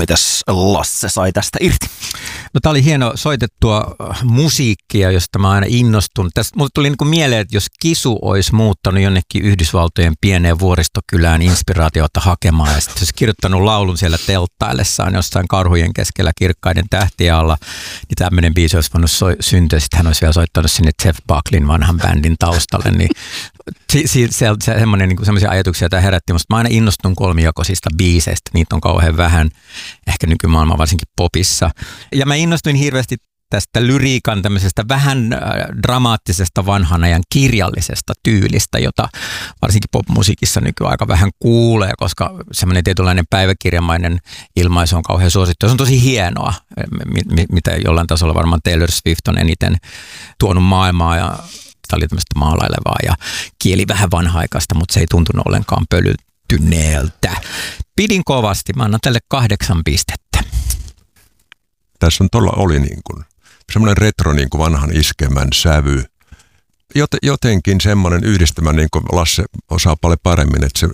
Mitäs Lasse sai tästä irti? No tää oli hieno soitettua musiikkia, josta mä aina innostun. Tästä mulle tuli niinku mieleen, että jos Kisu olisi muuttanut jonnekin Yhdysvaltojen pieneen vuoristokylään inspiraatiota hakemaan ja sitten olisi kirjoittanut laulun siellä telttaillessaan jossain karhujen keskellä kirkkaiden tähtien alla, niin tämmöinen biisi olisi voinut syntyä. Sitten hän olisi vielä soittanut sinne Jeff Bucklin vanhan bändin taustalle, niin semmoisia ajatuksia tämä herätti. Musta mä aina innostun kolmijakoisista biiseistä, niitä on kauhean vähän, ehkä nykymaailman varsinkin popissa. Ja mä innostuin hirveästi tästä lyriikan tämmöisestä vähän dramaattisesta vanhan ajan kirjallisesta tyylistä, jota varsinkin popmusiikissa nykyään aika vähän kuulee, koska semmoinen tietynlainen päiväkirjamainen ilmaisu on kauhean suosittu. Se on tosi hienoa, mitä jollain tasolla varmaan Taylor Swift on eniten tuonut maailmaa, ja tämä oli tämmöistä maalailevaa ja kieli vähän vanha-aikaista, mutta se ei tuntunut ollenkaan pölyttyneeltä. Pidin kovasti, mä annan tälle 8 pistettä. Tässä on oli niin kuin semmoinen retro niin kuin vanhan iskemän sävy. Jotenkin semmoinen yhdistelmä, niin kuin Lasse osaa paljon paremmin, että se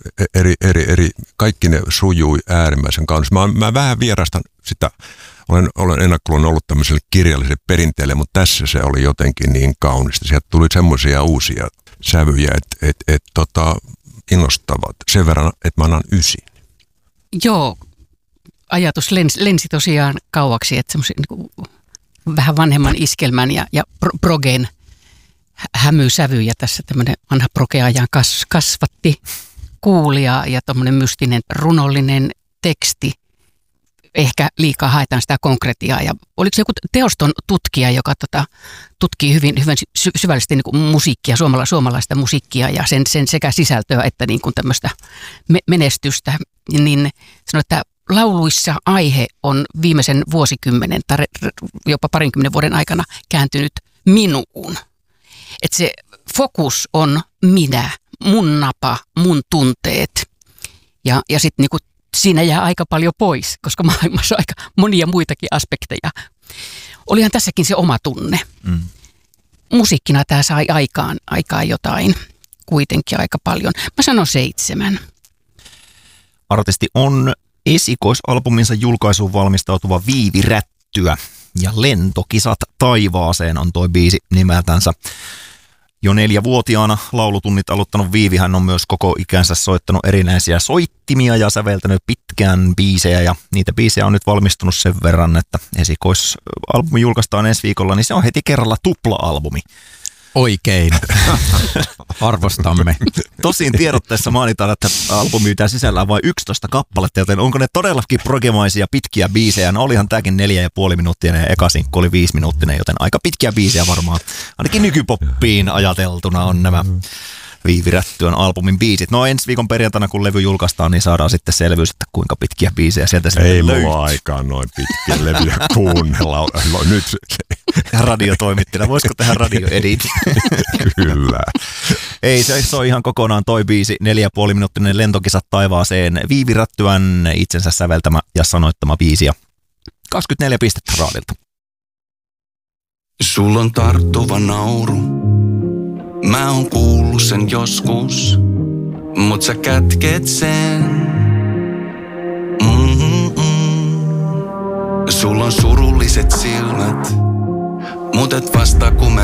kaikki ne sujui äärimmäisen kaunis. Mä vähän vierastan sitä, olen ennakkoon ollut tämmöiselle kirjalliselle perinteelle, mutta tässä se oli jotenkin niin kaunista. Sieltä tuli semmoisia uusia sävyjä, että innostavat sen verran, että mä annan 9. Joo, ajatus lensi tosiaan kauaksi, että semmoisen niin vähän vanhemman iskelmän ja progen hämysävyjä tässä tämmöinen vanha progeajan kasvatti kuulia ja tommoinen mystinen runollinen teksti. Ehkä liikaa haetaan sitä konkretiaa. Ja oliko se joku teoston tutkija, joka tutkii hyvin syvällisesti niin kuin musiikkia, suomalaista musiikkia ja sen sekä sisältöä että niin kuin tämmöistä menestystä, niin sanoi, että lauluissa aihe on viimeisen vuosikymmenen tai jopa 20 vuoden aikana kääntynyt minuun. Että se fokus on minä, mun napa, mun tunteet ja sitten niinku siinä jää aika paljon pois, koska maailmassa on aika monia muitakin aspekteja. Olihan tässäkin se oma tunne. Musiikkina tämä sai aikaan jotain, kuitenkin aika paljon. Mä sanon 7. Artisti on esikoisalbuminsa julkaisuun valmistautuva Viivi Rättyä ja Lentokisat taivaaseen on toi biisi nimeltänsä. Jo 4-vuotiaana laulutunnit aloittanut Viivi, hän on myös koko ikänsä soittanut erinäisiä soittimia ja säveltänyt pitkään biisejä ja niitä biisejä on nyt valmistunut sen verran, että esikoisalbumi julkaistaan ensi viikolla, niin se on heti kerralla tupla-albumi. Oikein. Arvostamme. Tosin tiedotteessa mainitaan, että albumi pitää sisällään vain 11 kappaletta, joten onko ne todellakin progemaisia pitkiä biisejä? No olihan tämäkin 4,5 minuuttia ja eka sinkku oli 5 minuuttinen, joten aika pitkiä biisejä varmaan. Ainakin nykypoppiin ajateltuna on nämä Viivi Rättyön albumin biisit. No ensi viikon perjantaina, kun levy julkaistaan, niin saadaan sitten selvyys, että kuinka pitkiä biisejä sieltä sitten löytyy. Ei mulla aikaan noin pitkiä levyjä kuunnella. Nyt radiotoimittina. Voisiko tehdä radioedit? Kyllä. Ei, se on ihan kokonaan toi biisi. 4,5 minuuttinen Lentokisat taivaaseen. Viivi Rättyän itsensä säveltämä ja sanoittama biisi. Ja 24 pistettä raadilta. Sulla on tarttuva nauru. Mä oon kuullut sen joskus, mut sä kätket sen. Sulla on surulliset silmät, mut et vasta kun mä